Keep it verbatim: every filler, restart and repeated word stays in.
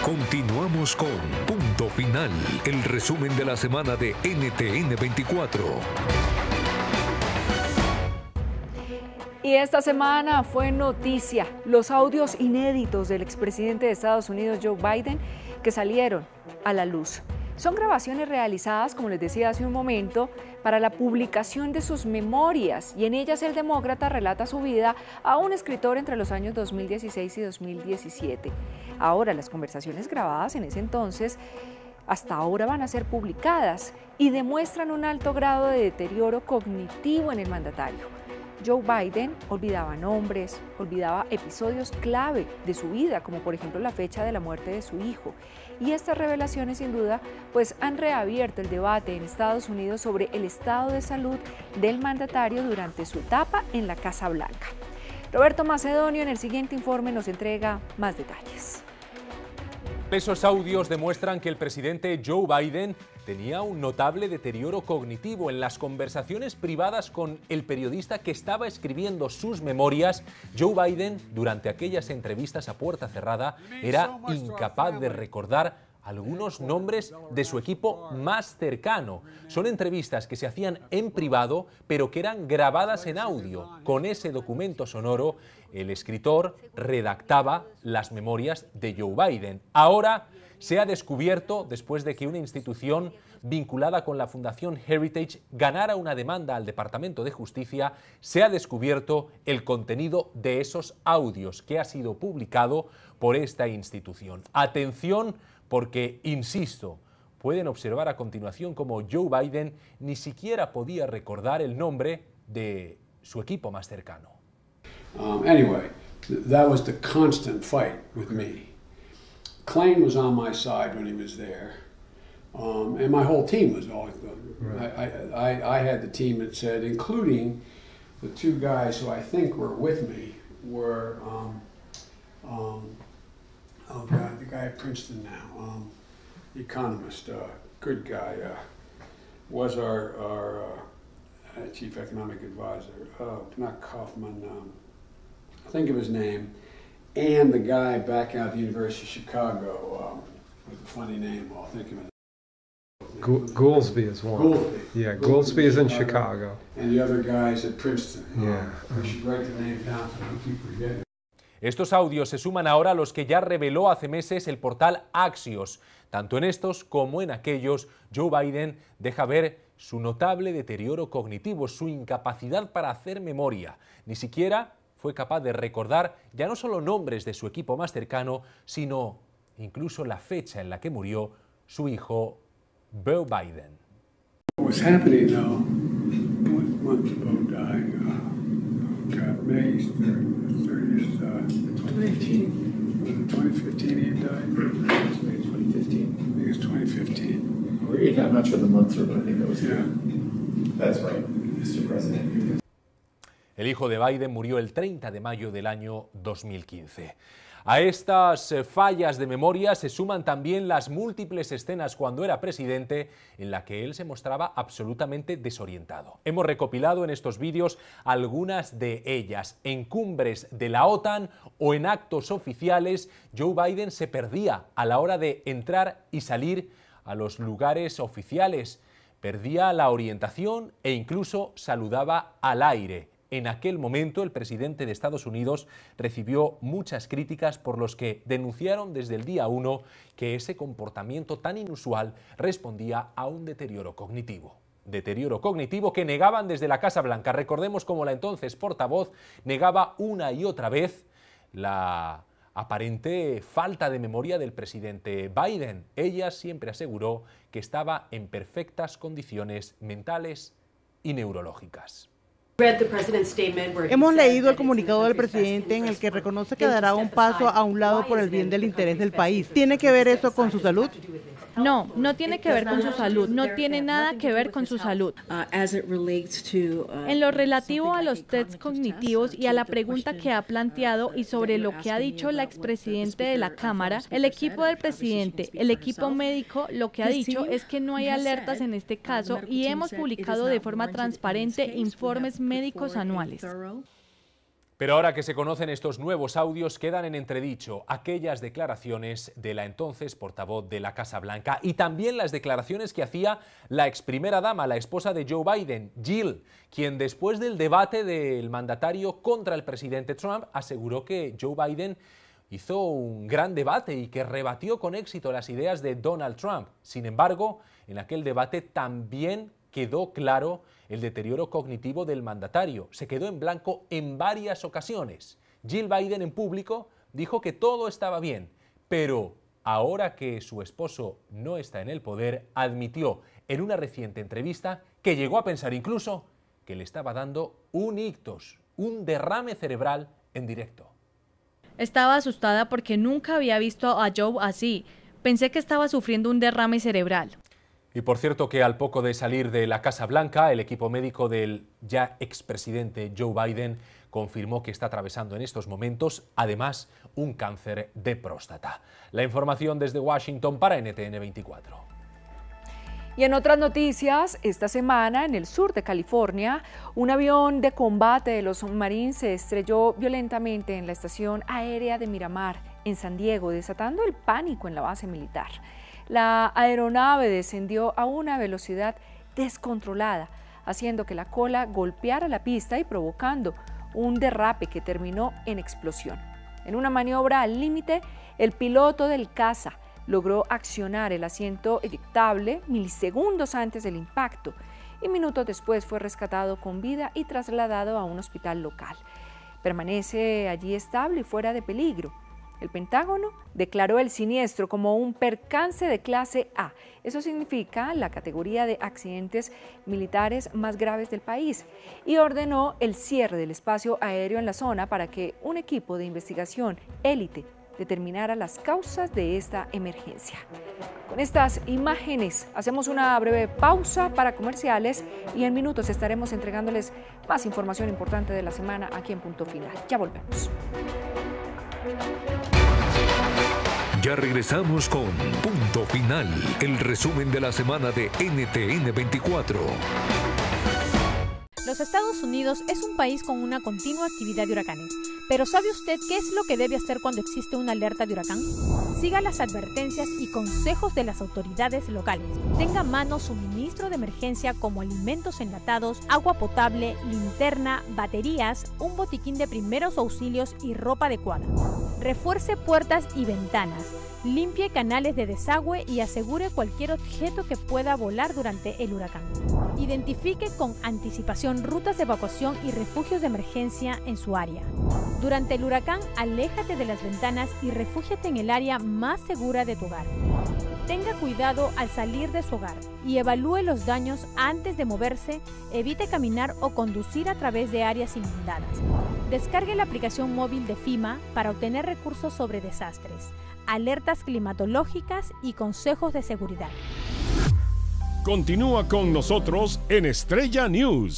Continuamos con Punto Final, el resumen de la semana de N T N veinticuatro. Y esta semana fue noticia los audios inéditos del expresidente de Estados Unidos, Joe Biden, que salieron a la luz. Son grabaciones realizadas, como les decía hace un momento, para la publicación de sus memorias, y en ellas el demócrata relata su vida a un escritor entre los años dos mil dieciséis y dos mil diecisiete. Ahora, las conversaciones grabadas en ese entonces hasta ahora van a ser publicadas y demuestran un alto grado de deterioro cognitivo en el mandatario. Joe Biden olvidaba nombres, olvidaba episodios clave de su vida, como por ejemplo la fecha de la muerte de su hijo. Y estas revelaciones, sin duda, pues han reabierto el debate en Estados Unidos sobre el estado de salud del mandatario durante su etapa en la Casa Blanca. Roberto Macedonio en el siguiente informe nos entrega más detalles. Esos audios demuestran que el presidente Joe Biden tenía un notable deterioro cognitivo. En las conversaciones privadas con el periodista que estaba escribiendo sus memorias, Joe Biden, durante aquellas entrevistas a puerta cerrada, era incapaz de recordar algunos nombres de su equipo más cercano. Son entrevistas que se hacían en privado, pero que eran grabadas en audio. Con ese documento sonoro, el escritor redactaba las memorias de Joe Biden. Ahora se ha descubierto, después de que una institución vinculada con la Fundación Heritage ganara una demanda al Departamento de Justicia, se ha descubierto el contenido de esos audios que ha sido publicado por esta institución. Atención, porque, insisto, pueden observar a continuación cómo Joe Biden ni siquiera podía recordar el nombre de su equipo más cercano. Um, anyway, th that was the constant fight with me. Klain was on my side when he was there, um, and my whole team was always. Right. I, I, I had the team that said, including the two guys who I think were with me, were um, um, oh God, the guy at Princeton now, um, the economist, uh, good guy, uh, was our, our uh, chief economic advisor. Oh, not Kaufman. Um, think of his name, and the guy back out at the University of Chicago um, with a funny name. I'll think of it. Goolsby is one. Goolsby. Yeah, Goolsby is in Chicago. And the other guys at Princeton. Yeah. Um, we should write the names down so we keep forgetting. Estos audios se suman ahora a los que ya reveló hace meses el portal Axios. Tanto en estos como en aquellos, Joe Biden deja ver su notable deterioro cognitivo, su incapacidad para hacer memoria. Ni siquiera fue capaz de recordar ya no solo nombres de su equipo más cercano, sino incluso la fecha en la que murió su hijo, Beau Biden. What was happening though, one month ago dying, uh, God, May thirtieth, uh, twenty fifteen. Was it twenty fifteen he died? Maybe twenty fifteen. I think it's twenty fifteen. Or, yeah, I'm not sure the months are, but I think it was. Yeah. That's right, mister President. El hijo de Biden murió el treinta de mayo del año dos mil quince. A estas fallas de memoria se suman también las múltiples escenas cuando era presidente en la que él se mostraba absolutamente desorientado. Hemos recopilado en estos vídeos algunas de ellas. En cumbres de la OTAN o en actos oficiales, Joe Biden se perdía a la hora de entrar y salir a los lugares oficiales. Perdía la orientación e incluso saludaba al aire. En aquel momento, el presidente de Estados Unidos recibió muchas críticas por los que denunciaron desde el día uno que ese comportamiento tan inusual respondía a un deterioro cognitivo. Deterioro cognitivo que negaban desde la Casa Blanca. Recordemos cómo la entonces portavoz negaba una y otra vez la aparente falta de memoria del presidente Biden. Ella siempre aseguró que estaba en perfectas condiciones mentales y neurológicas. Hemos leído el comunicado del presidente en el que reconoce que dará un paso a un lado por el bien del interés del país. ¿Tiene que ver eso con su salud? No, no tiene que ver con su salud, no tiene nada que ver con su salud. En lo relativo a los tests cognitivos y a la pregunta que ha planteado y sobre lo que ha dicho la expresidente de la Cámara, el equipo del presidente, el equipo médico, lo que ha dicho es que no hay alertas en este caso y hemos publicado de forma transparente informes médicos anuales. Pero ahora que se conocen estos nuevos audios, quedan en entredicho aquellas declaraciones de la entonces portavoz de la Casa Blanca y también las declaraciones que hacía la ex primera dama, la esposa de Joe Biden, Jill, quien después del debate del mandatario contra el presidente Trump aseguró que Joe Biden hizo un gran debate y que rebatió con éxito las ideas de Donald Trump. Sin embargo, en aquel debate también quedó claro el deterioro cognitivo del mandatario. Se quedó en blanco en varias ocasiones. Jill Biden en público dijo que todo estaba bien, pero ahora que su esposo no está en el poder, admitió en una reciente entrevista que llegó a pensar incluso que le estaba dando un ictus, un derrame cerebral en directo. Estaba asustada porque nunca había visto a Joe así. Pensé que estaba sufriendo un derrame cerebral. Y por cierto que al poco de salir de la Casa Blanca, el equipo médico del ya expresidente Joe Biden confirmó que está atravesando en estos momentos, además, un cáncer de próstata. La información desde Washington para N T N veinticuatro. Y en otras noticias, esta semana en el sur de California, un avión de combate de los Marines se estrelló violentamente en la estación aérea de Miramar, en San Diego, desatando el pánico en la base militar. La aeronave descendió a una velocidad descontrolada, haciendo que la cola golpeara la pista y provocando un derrape que terminó en explosión. En una maniobra al límite, el piloto del caza logró accionar el asiento eyectable milisegundos antes del impacto y minutos después fue rescatado con vida y trasladado a un hospital local. Permanece allí estable y fuera de peligro. El Pentágono declaró el siniestro como un percance de clase A. Eso significa la categoría de accidentes militares más graves del país y ordenó el cierre del espacio aéreo en la zona para que un equipo de investigación élite determinara las causas de esta emergencia. Con estas imágenes hacemos una breve pausa para comerciales y en minutos estaremos entregándoles más información importante de la semana aquí en Punto Final. Ya volvemos. Ya regresamos con Punto Final, el resumen de la semana de N T N veinticuatro. Los Estados Unidos es un país con una continua actividad de huracanes. Pero ¿sabe usted qué es lo que debe hacer cuando existe una alerta de huracán? Siga las advertencias y consejos de las autoridades locales. Tenga a mano suministro de emergencia como alimentos enlatados, agua potable, linterna, baterías, un botiquín de primeros auxilios y ropa adecuada. Refuerce puertas y ventanas. Limpie canales de desagüe y asegure cualquier objeto que pueda volar durante el huracán. Identifique con anticipación rutas de evacuación y refugios de emergencia en su área. Durante el huracán, aléjate de las ventanas y refúgiate en el área más segura de tu hogar. Tenga cuidado al salir de su hogar y evalúe los daños antes de moverse. Evite caminar o conducir a través de áreas inundadas. Descargue la aplicación móvil de FEMA para obtener recursos sobre desastres, alertas climatológicas y consejos de seguridad. Continúa con nosotros en Estrella News.